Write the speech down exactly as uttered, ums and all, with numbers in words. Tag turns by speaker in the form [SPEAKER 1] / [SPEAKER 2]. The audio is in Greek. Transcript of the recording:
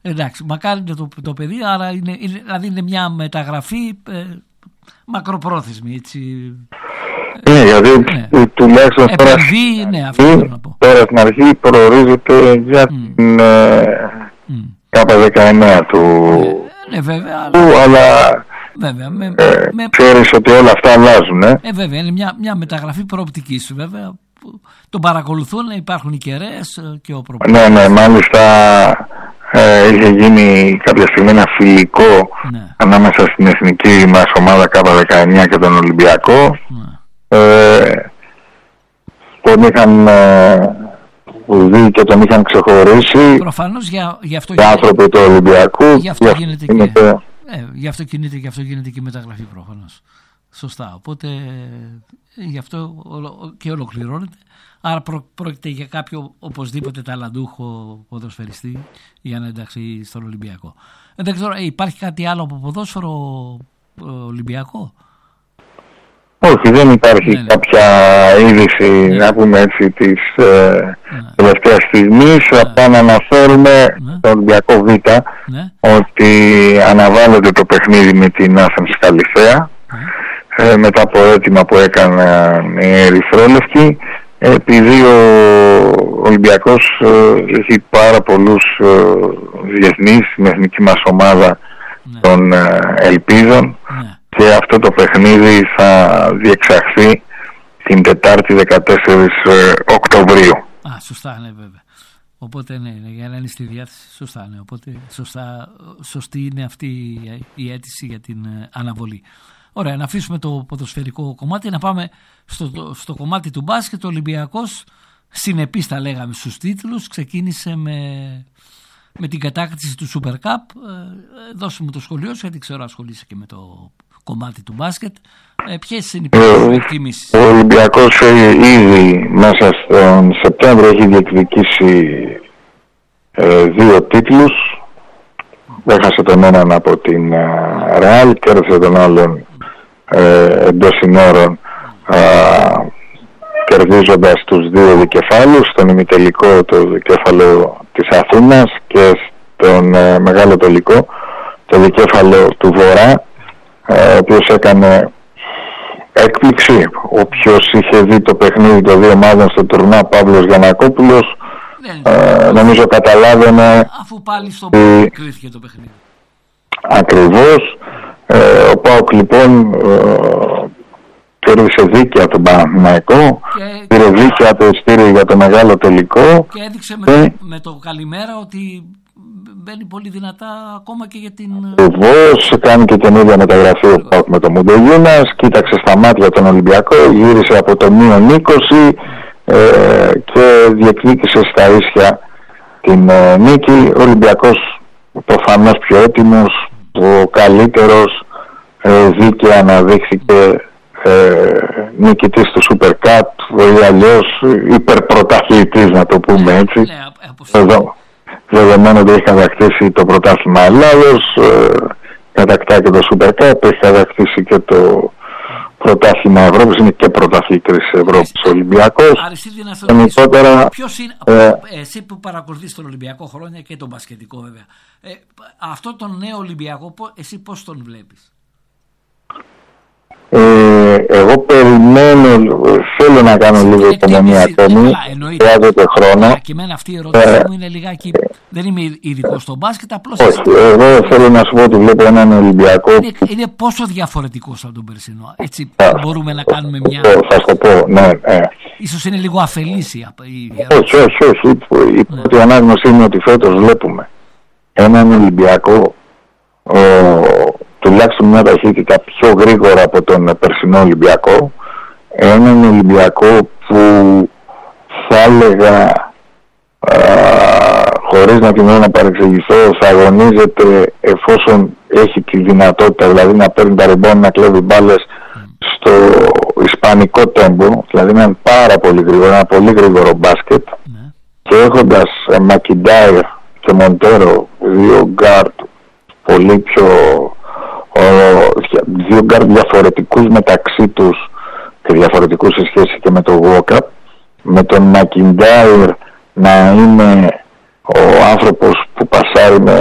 [SPEAKER 1] Εντάξει, μακάρι το, το παιδί, άρα είναι, είναι, δηλαδή είναι μια μεταγραφή ε, μακροπρόθεσμη, έτσι.
[SPEAKER 2] Ναι, γιατί ναι. τουλάχιστον
[SPEAKER 1] Επενδύει, τώρα, ναι, αυτό θέλω να πω.
[SPEAKER 2] Τώρα στην αρχή προορίζεται για mm. την mm. κάπα δεκαεννέα του.
[SPEAKER 1] Ναι, βέβαια.
[SPEAKER 2] Αλλά, του, αλλά
[SPEAKER 1] βέβαια, με,
[SPEAKER 2] ε,
[SPEAKER 1] με,
[SPEAKER 2] ξέρεις ότι όλα αυτά αλλάζουν. Ε,
[SPEAKER 1] ε βέβαια, είναι μια, μια μεταγραφή προοπτικής, βέβαια. Τον παρακολουθούν, υπάρχουν οι κεραίες και ο προπονητής.
[SPEAKER 2] Ναι, ναι, μάλιστα ε, είχε γίνει κάποια στιγμή ένα φιλικό ναι. ανάμεσα στην εθνική μας ομάδα κάπα δεκαεννέα και τον Ολυμπιακό. Ναι. Ε, τον είχαν ε, δει και τον είχαν ξεχωρίσει.
[SPEAKER 1] Προφανώς για, για αυτό
[SPEAKER 2] οι άνθρωποι του Ολυμπιακού.
[SPEAKER 1] Γι' αυτό γίνεται και, και, ε, γι' αυτό κινείται, γι' αυτό γίνεται και η μεταγραφή προφανώς. Σωστά. Οπότε γι' αυτό και ολοκληρώνεται. Άρα προ, πρόκειται για κάποιο οπωσδήποτε ταλαντούχο ποδοσφαιριστή για να εντάξει στον Ολυμπιακό. Δεν ξέρω, υπάρχει κάτι άλλο από ποδόσφαιρο Ολυμπιακό?
[SPEAKER 2] Όχι, δεν υπάρχει ναι, ναι. κάποια είδηση, ναι. να πούμε έτσι, της ε, ναι. τελευταίας στιγμής. Ναι. Απλά να αναφέρουμε ναι. στο Ολυμπιακό Β ναι. ότι αναβάλλεται το παιχνίδι με την Άθενς Καλυθέα ναι. ε, μετά από αίτημα που έκαναν οι Ερυθρόλευκοι, επειδή ο Ολυμπιακός ε, έχει πάρα πολλούς ε, διεθνείς στην εθνική μας ομάδα ναι. των ε, Ελπίδων ναι. και αυτό το παιχνίδι θα διεξαχθεί την Τετάρτη δεκατέσσερις Οκτωβρίου.
[SPEAKER 1] Α, σωστά, ναι, βέβαια. Οπότε ναι, ναι, για να είναι στη διάθεση, σωστά, ναι. Οπότε σωστά, σωστή είναι αυτή η αίτηση για την αναβολή. Ωραία, να αφήσουμε το ποδοσφαιρικό κομμάτι, να πάμε στο, στο κομμάτι του μπάσκετ. Ο Ολυμπιακός, συνεπής τα λέγαμε στους τίτλους, ξεκίνησε με, με την κατάκτηση του Super Cup. Ε, δώσε μου το σχολείο σου, γιατί ξέρω ασχολείσαι και με το κομμάτι του μπάσκετ. Ε, ποιες είναι οι πρώτες εκτιμήσεις?
[SPEAKER 2] Ο Ολυμπιακός ήδη μέσα στον Σεπτέμβριο έχει διεκδικήσει ε, δύο τίτλους. Έχασε τον έναν από την Ρεάλ, κέρδισε τον άλλον ε, εντός συνόρων, ε, κερδίζοντας τους δύο δικεφάλους, στον ημιτελικό το δικέφαλο της Αθήνας και στον ε, μεγάλο τελικό το δικέφαλο του Βορρά, ε, ο οποίος έκανε έκπληξη. Όποιος είχε δει το παιχνίδι των δύο ομάδων στο τουρνά, Παύλος Γιαννακόπουλος, ε, νομίζω καταλάβαινε,
[SPEAKER 1] αφού πάλι στο ε, κρίθηκε το παιχνίδι.
[SPEAKER 2] Ακριβώς. ε, ο ΠΑΟΚ λοιπόν ε, κέρδισε δίκαια τον Παναθηναϊκό, πήρε δίκαια το ειστήριο για το μεγάλο τελικό
[SPEAKER 1] και έδειξε με, ε, με το καλημέρα ότι μπαίνει πολύ δυνατά ακόμα και για την...
[SPEAKER 2] Ακριβώς, κάνει και την ίδια μεταγραφή ο ΠΑΟΚ με τον Μουντογιούνας, κοίταξε στα μάτια τον Ολυμπιακό, γύρισε από το μείον είκοσι ε, και διεκδίκησε στα ίσια την ε, νίκη. Ο Ολυμπιακός προφανώς πιο έτοιμος, ο καλύτερος, ε, δίκαια αναδείχθηκε ε, νικητής του Super Cup ή αλλιώς υπερπρωταθλητής, να το πούμε έτσι. Ναι, εδώ δεδομένου ότι έχει κατακτήσει το πρωτάθλημα Ελλάδος, ε, κατακτά και το Super Cup, έχει κατακτήσει και το πρωτάθλημα Ευρώπης, είναι και πρωταθλητής Ευρώπης ο Ολυμπιακός.
[SPEAKER 1] Αριστίδη, να θέλω
[SPEAKER 2] τώρα,
[SPEAKER 1] ποιος είναι,
[SPEAKER 2] ε,
[SPEAKER 1] εσύ που παρακολουθείς τον Ολυμπιακό χρόνια και τον μπασκετικό βέβαια, ε, αυτό τον νέο Ολυμπιακό, εσύ πώς τον βλέπεις?
[SPEAKER 2] Ε, εγώ περιμένω, θέλω να κάνω λίγο υπομονή ακόμη, χρειάζεται χρόνο.
[SPEAKER 1] Και εμένα αυτή η ερώτηση ε, μου είναι λιγάκι, δεν είμαι ειδικός στο μπάσκετ, απλώς...
[SPEAKER 2] Όχι, εγώ θέλω να σου πω ότι βλέπω έναν Ολυμπιακό...
[SPEAKER 1] Είναι, είναι πόσο διαφορετικός από τον περσινό, έτσι ε, μπορούμε να κάνουμε μια...
[SPEAKER 2] Θα σου το πω, ναι, ναι.
[SPEAKER 1] Ίσως είναι λίγο αφελής η
[SPEAKER 2] ερώτηση. Όχι, όχι, όχι, η πρώτη ανάγνωση είναι ότι φέτος βλέπουμε έναν Ολυμπιακό, ο, τουλάχιστον μια ταχύτητα πιο γρήγορα από τον περσινό Ολυμπιακό, έναν Ολυμπιακό που θα έλεγα, α, χωρίς να την να παρεξηγηθώ, θα αγωνίζεται εφόσον έχει τη δυνατότητα, δηλαδή να παίρνει τα ριμπάν, να κλέβει μπάλες στο ισπανικό τέμπο, δηλαδή είναι πάρα πολύ γρήγορο, ένα πολύ γρήγορο μπάσκετ, mm. και έχοντας Μακιντάιρ και Μοντέρο, δύο γκάρτ πολύ πιο δύο γκάρτ διαφορετικούς μεταξύ τους και διαφορετικούς σε σχέση και με το Walkup, με τον Μακιντάιρ να είναι ο άνθρωπος που πασάρει με